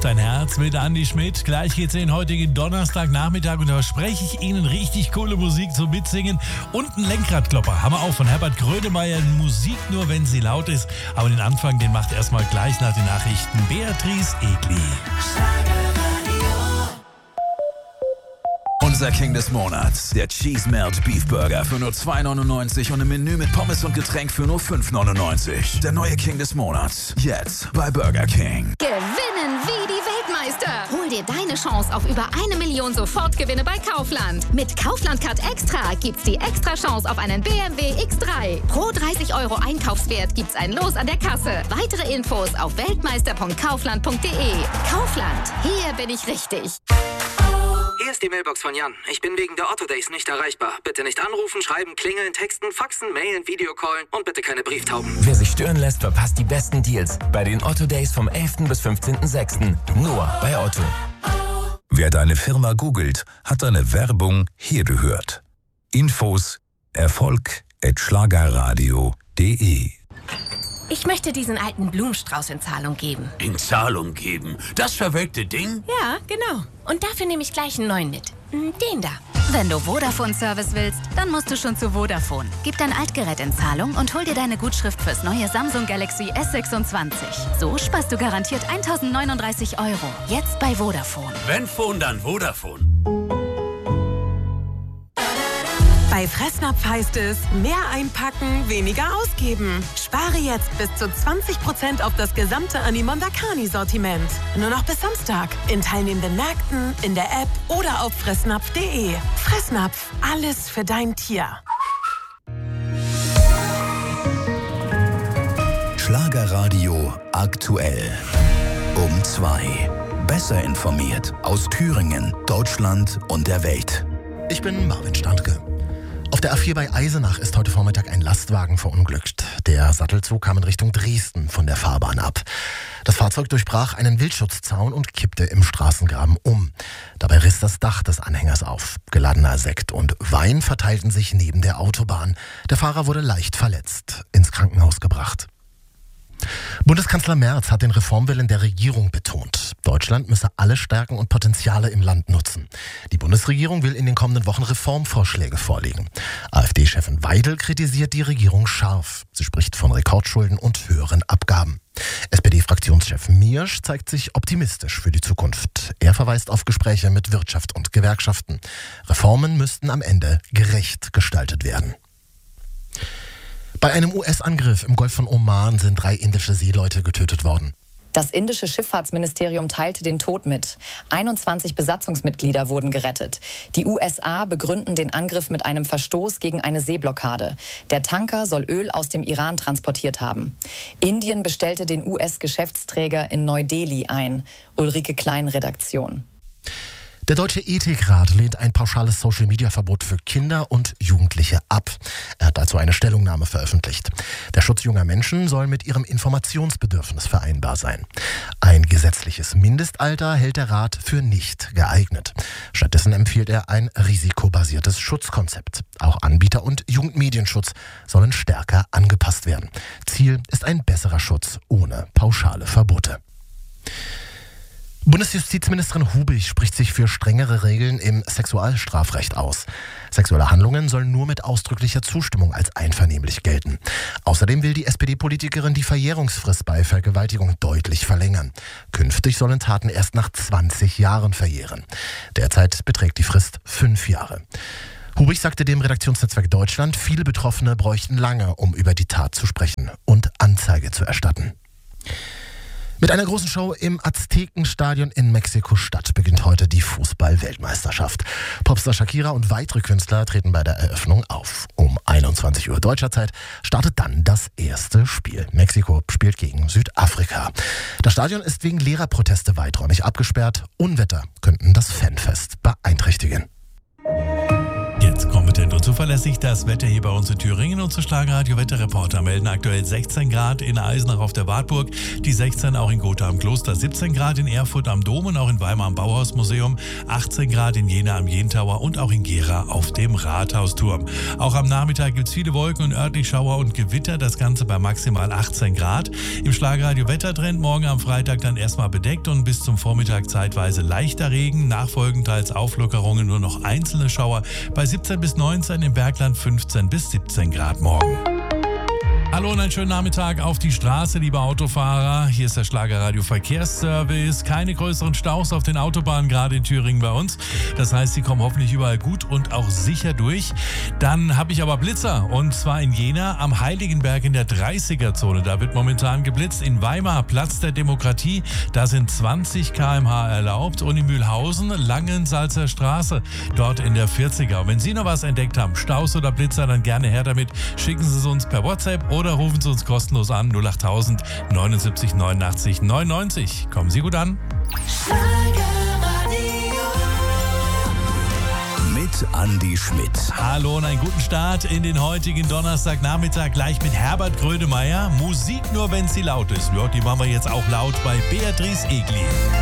dein Herz mit Andi Schmidt. Gleich geht's in den heutigen Donnerstagnachmittag und da verspreche ich Ihnen richtig coole Musik zum Mitsingen und einen Lenkradklopper. Haben wir auch von Herbert Grönemeyer. Musik nur, wenn sie laut ist. Aber den Anfang, den macht erstmal gleich nach den Nachrichten Beatrice Egli. Unser King des Monats, der Cheese Melt Beef Burger für nur 2,99 und ein Menü mit Pommes und Getränk für nur 5,99. Der neue King des Monats, jetzt bei Burger King. Gewinnen wie die Weltmeister. Hol dir deine Chance auf über 1 Million Sofortgewinne bei Kaufland. Mit Kaufland Card Extra gibt's die extra Chance auf einen BMW X3. Pro 30 € Einkaufswert gibt's ein Los an der Kasse. Weitere Infos auf weltmeister.kaufland.de. Kaufland, hier bin ich richtig. Hier ist die Mailbox von Jan. Ich bin wegen der Otto Days nicht erreichbar. Bitte nicht anrufen, schreiben, klingeln, texten, faxen, mailen, Videocallen und bitte keine Brieftauben. Wer sich stören lässt, verpasst die besten Deals bei den Otto Days vom 11. bis 15.06. Nur bei Otto. Wer deine Firma googelt, hat deine Werbung hier gehört. Infos erfolg@schlagerradio.de. Ich möchte diesen alten Blumenstrauß in Zahlung geben. In Zahlung geben? Das verwelkte Ding? Ja, genau. Und dafür nehme ich gleich einen neuen mit. Den da. Wenn du Vodafone-Service willst, dann musst du schon zu Vodafone. Gib dein Altgerät in Zahlung und hol dir deine Gutschrift fürs neue Samsung Galaxy S26. So sparst du garantiert 1.039 €. Jetzt bei Vodafone. Wenn Phone, dann Vodafone. Bei Fressnapf heißt es, mehr einpacken, weniger ausgeben. Spare jetzt bis zu 20% auf das gesamte Animondakani-Sortiment. Nur noch bis Samstag. In teilnehmenden Märkten, in der App oder auf fressnapf.de. Fressnapf, alles für dein Tier. Schlagerradio aktuell. Um 2. Besser informiert aus Thüringen, Deutschland und der Welt. Ich bin Marvin Standke. Auf der A4 bei Eisenach ist heute Vormittag ein Lastwagen verunglückt. Der Sattelzug kam in Richtung Dresden von der Fahrbahn ab. Das Fahrzeug durchbrach einen Wildschutzzaun und kippte im Straßengraben um. Dabei riss das Dach des Anhängers auf. Geladener Sekt und Wein verteilten sich neben der Autobahn. Der Fahrer wurde leicht verletzt, ins Krankenhaus gebracht. Bundeskanzler Merz hat den Reformwillen der Regierung betont. Deutschland müsse alle Stärken und Potenziale im Land nutzen. Die Bundesregierung will in den kommenden Wochen Reformvorschläge vorlegen. AfD-Chefin Weidel kritisiert die Regierung scharf. Sie spricht von Rekordschulden und höheren Abgaben. SPD-Fraktionschef Miersch zeigt sich optimistisch für die Zukunft. Er verweist auf Gespräche mit Wirtschaft und Gewerkschaften. Reformen müssten am Ende gerecht gestaltet werden. Bei einem US-Angriff im Golf von Oman sind 3 indische Seeleute getötet worden. Das indische Schifffahrtsministerium teilte den Tod mit. 21 Besatzungsmitglieder wurden gerettet. Die USA begründen den Angriff mit einem Verstoß gegen eine Seeblockade. Der Tanker soll Öl aus dem Iran transportiert haben. Indien bestellte den US-Geschäftsträger in Neu-Delhi ein. Ulrike Klein, Redaktion. Der Deutsche Ethikrat lehnt ein pauschales Social-Media-Verbot für Kinder und Jugendliche ab. Er hat dazu eine Stellungnahme veröffentlicht. Der Schutz junger Menschen soll mit ihrem Informationsbedürfnis vereinbar sein. Ein gesetzliches Mindestalter hält der Rat für nicht geeignet. Stattdessen empfiehlt er ein risikobasiertes Schutzkonzept. Auch Anbieter- und Jugendmedienschutz sollen stärker angepasst werden. Ziel ist ein besserer Schutz ohne pauschale Verbote. Bundesjustizministerin Hubig spricht sich für strengere Regeln im Sexualstrafrecht aus. Sexuelle Handlungen sollen nur mit ausdrücklicher Zustimmung als einvernehmlich gelten. Außerdem will die SPD-Politikerin die Verjährungsfrist bei Vergewaltigung deutlich verlängern. Künftig sollen Taten erst nach 20 Jahren verjähren. Derzeit beträgt die Frist 5 Jahre. Hubig sagte dem Redaktionsnetzwerk Deutschland, viele Betroffene bräuchten lange, um über die Tat zu sprechen und Anzeige zu erstatten. Mit einer großen Show im Aztekenstadion in Mexiko-Stadt beginnt heute die Fußball-Weltmeisterschaft. Popstar Shakira und weitere Künstler treten bei der Eröffnung auf. Um 21 Uhr deutscher Zeit startet dann das erste Spiel. Mexiko spielt gegen Südafrika. Das Stadion ist wegen Lehrerproteste weiträumig abgesperrt. Unwetter könnten das Fanfest beeinträchtigen. Jetzt kommen wir Deutschland. Und zuverlässig das Wetter hier bei uns in Thüringen. Unsere Schlagerradio-Wetterreporter melden aktuell 16 Grad in Eisenach auf der Wartburg, die 16 auch in Gotha am Kloster, 17 Grad in Erfurt am Dom und auch in Weimar am Bauhausmuseum, 18 Grad in Jena am Jentower und auch in Gera auf dem Rathausturm. Auch am Nachmittag gibt es viele Wolken und örtlich Schauer und Gewitter, das Ganze bei maximal 18 Grad. Im Schlagerradio-Wettertrend morgen am Freitag dann erstmal bedeckt und bis zum Vormittag zeitweise leichter Regen, nachfolgend teils Auflockerungen, nur noch einzelne Schauer bei 17 bis 19, im Bergland 15 bis 17 Grad morgen. Hallo und einen schönen Nachmittag auf die Straße, liebe Autofahrer. Hier ist der Schlagerradio Verkehrsservice. Keine größeren Staus auf den Autobahnen, gerade in Thüringen bei uns. Das heißt, sie kommen hoffentlich überall gut und auch sicher durch. Dann habe ich aber Blitzer, und zwar in Jena am Heiligenberg in der 30er-Zone. Da wird momentan geblitzt. In Weimar, Platz der Demokratie, da sind 20 km/h erlaubt. Und in Mühlhausen, Langensalzer Straße, dort in der 40er. Und wenn Sie noch was entdeckt haben, Staus oder Blitzer, dann gerne her damit. Schicken Sie es uns per WhatsApp oder rufen Sie uns kostenlos an 08000 79 89 99. Kommen Sie gut an. Mit Andi Schmidt. Hallo und einen guten Start in den heutigen Donnerstagnachmittag. Gleich mit Herbert Grönemeyer. Musik nur, wenn sie laut ist. Ja, die machen wir jetzt auch laut bei Beatrice Egli.